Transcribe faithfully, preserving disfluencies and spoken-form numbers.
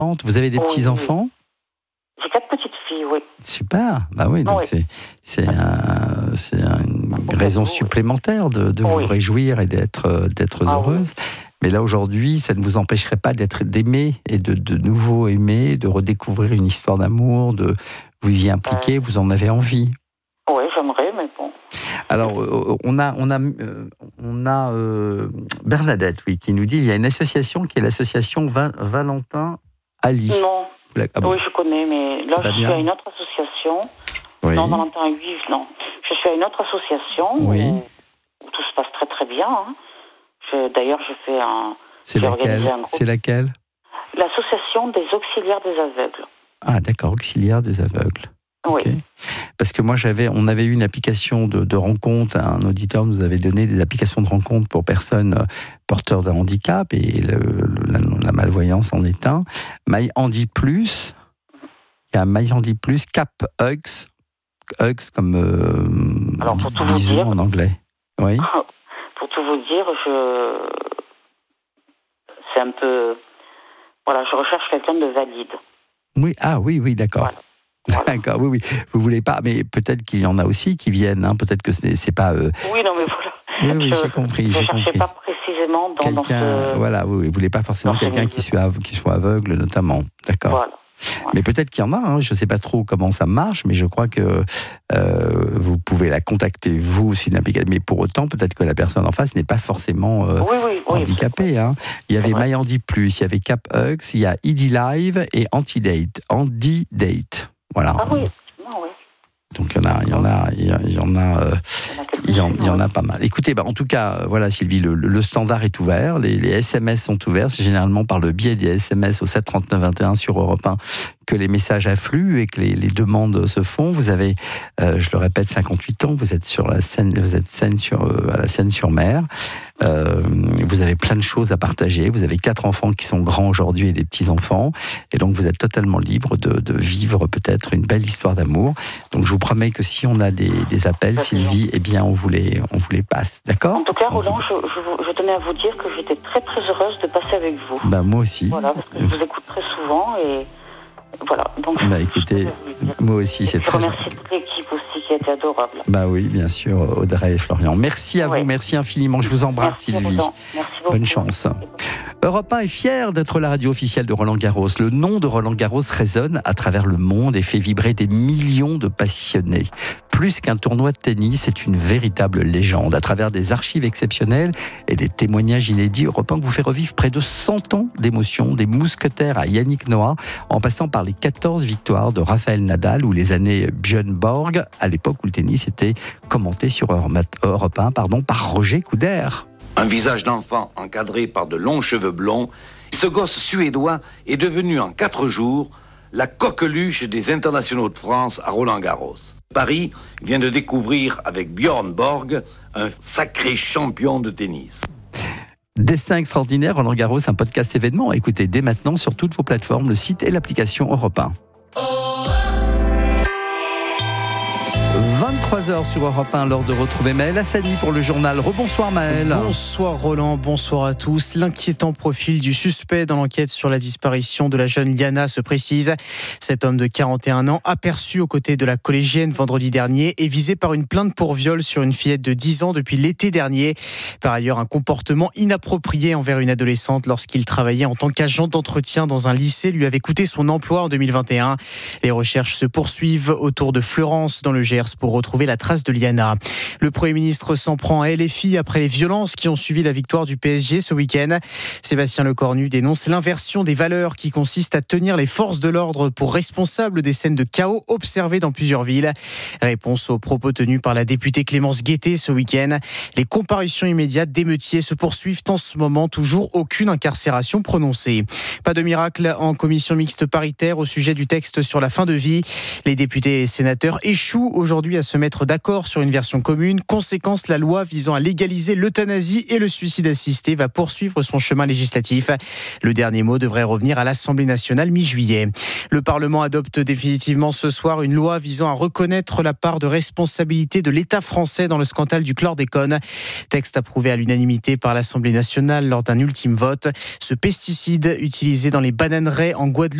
Vous avez des Oui, petits-enfants ? J'ai quatre petites filles, oui. Super, bah oui, donc Oui. c'est, c'est, un, c'est une raison supplémentaire de, de Oui. vous réjouir et d'être, d'être Ah heureuse. oui. Mais là, aujourd'hui, ça ne vous empêcherait pas d'être, d'aimer et de, de nouveau aimer, de redécouvrir une histoire d'amour, de vous y impliquer, Euh... vous en avez envie. Oui, j'aimerais, mais bon. Alors, euh, on a, on a, euh, on a euh, Bernadette, oui, qui nous dit il y a une association qui est l'association Va- Valentin Ali. Non. Ah bon. Oui, je connais, mais là, C'est je suis bien. à une autre association. Oui. Non, Valentin Guy, non. Je suis à une autre association Oui. où, où tout se passe très très bien. Hein. Je, d'ailleurs, je fais un. C'est j'ai laquelle organisé un groupe. C'est laquelle L'association des auxiliaires des aveugles. Ah, d'accord, auxiliaire des aveugles. Oui. Okay. Parce que moi, j'avais, on avait eu une application de, de rencontre. Un auditeur nous avait donné des applications de rencontre pour personnes porteurs d'un handicap, et le, le, la, la malvoyance en est un. My Handi Plus, il y a My Handi Plus, Cap Hugs, Hugs comme euh, Alors, pour tout bisous vous dire, en anglais. Oui. Pour tout vous dire, je, c'est un peu, voilà, je recherche quelqu'un de valide. Oui, ah oui, oui, d'accord. Voilà. Voilà. D'accord, oui, oui. Vous voulez pas, mais peut-être qu'il y en a aussi qui viennent. Hein, peut-être que c'est, c'est pas. Euh, oui, non, mais voilà. Oui, oui, je, j'ai compris. Je j'ai ne cherchais compris. pas précisément dans, quelqu'un, dans ce. Voilà, oui, vous voulez pas forcément quelqu'un qui soit, qui soit aveugle, notamment. D'accord. Voilà. Voilà. Mais peut-être qu'il y en a. Hein, je ne sais pas trop comment ça marche, mais je crois que euh, vous pouvez la contacter vous, si mais pour autant, peut-être que la personne en face n'est pas forcément euh, oui, oui, oui, handicapée. Hein. Il y avait My Handi Plus, il y avait Cap Hugs, il y a E D Live et Antidate. Antidate. Voilà. Ah oui. Non, oui. Donc il y en a, il y en a, il y en a, euh, il y en, il y en a pas mal. Écoutez, bah, en tout cas, voilà, Sylvie, le, le standard est ouvert, les, les S M S sont ouverts. C'est généralement par le biais des S M S au sept trente-neuf vingt et un sur Europe un que les messages affluent et que les, les demandes se font. Vous avez, euh, je le répète, cinquante-huit ans. Vous êtes sur la Seine, vous êtes Seine sur, euh, à la Seine-sur-Mer. Euh, vous avez plein de choses à partager. Vous avez quatre enfants qui sont grands aujourd'hui et des petits enfants, et donc vous êtes totalement libre de, de vivre peut-être une belle histoire d'amour. Donc je vous promets que si on a des, des appels, ça, Sylvie, eh bien on vous les, on vous les passe, d'accord ? En tout cas, on Roland, vous... je, je, je tenais à vous dire que j'étais très très heureuse de passer avec vous. Bah moi aussi. Voilà, parce que je vous écoute très souvent et voilà. Donc. Bah écoutez, moi aussi, c'est je très. Je remercie toute l'équipe aussi qui a été adorable. Bah oui, bien sûr, Audrey et Florian. Merci à ouais. vous, merci infiniment. Je vous embrasse, merci, Sylvie. Merci beaucoup. Bonne chance. Europe un est fier d'être la radio officielle de Roland Garros. Le nom de Roland Garros résonne à travers le monde et fait vibrer des millions de passionnés. Plus qu'un tournoi de tennis, c'est une véritable légende. À travers des archives exceptionnelles et des témoignages inédits, Europe un vous fait revivre près de cent ans d'émotion, des mousquetaires à Yannick Noah, en passant par les quatorze victoires de Rafael Nadal ou les années Björn Borg, à l'époque où le tennis était commenté sur Europe un pardon, par Roger Couder. Un visage d'enfant encadré par de longs cheveux blonds, ce gosse suédois est devenu en quatre jours la coqueluche des internationaux de France à Roland-Garros. Paris vient de découvrir avec Björn Borg un sacré champion de tennis. Destin extraordinaire, Roland Garros, un podcast événement. Écoutez dès maintenant sur toutes vos plateformes, le site et l'application Europe un. vingt-trois heures sur Europe un, l'heure de retrouver Maël Hassani pour le journal. Rebonsoir Maël. Bonsoir Roland, bonsoir à tous. L'inquiétant profil du suspect dans l'enquête sur la disparition de la jeune Liana se précise. Cet homme de quarante et un ans, aperçu aux côtés de la collégienne vendredi dernier, est visé par une plainte pour viol sur une fillette de dix ans depuis l'été dernier. Par ailleurs, un comportement inapproprié envers une adolescente lorsqu'il travaillait en tant qu'agent d'entretien dans un lycée lui avait coûté son emploi en deux mille vingt et un. Les recherches se poursuivent autour de Fleurance dans le Gers pour retrouver la trace de Liana. Le Premier ministre s'en prend à L F I après les violences qui ont suivi la victoire du P S G ce week-end. Sébastien Lecornu dénonce l'inversion des valeurs qui consiste à tenir les forces de l'ordre pour responsables des scènes de chaos observées dans plusieurs villes. Réponse aux propos tenus par la députée Clémence Guettet ce week-end. Les comparutions immédiates d'émeutiers se poursuivent en ce moment, toujours aucune incarcération prononcée. Pas de miracle en commission mixte paritaire au sujet du texte sur la fin de vie. Les députés et sénateurs échouent aujourd'hui à se mettre mettre d'accord sur une version commune. Conséquence, la loi visant à légaliser l'euthanasie et le suicide assisté va poursuivre son chemin législatif. Le dernier mot devrait revenir à l'Assemblée nationale mi-juillet. Le Parlement adopte définitivement ce soir une loi visant à reconnaître la part de responsabilité de l'État français dans le scandale du chlordécone. Texte approuvé à l'unanimité par l'Assemblée nationale lors d'un ultime vote. Ce pesticide utilisé dans les bananeraies en Guadeloupe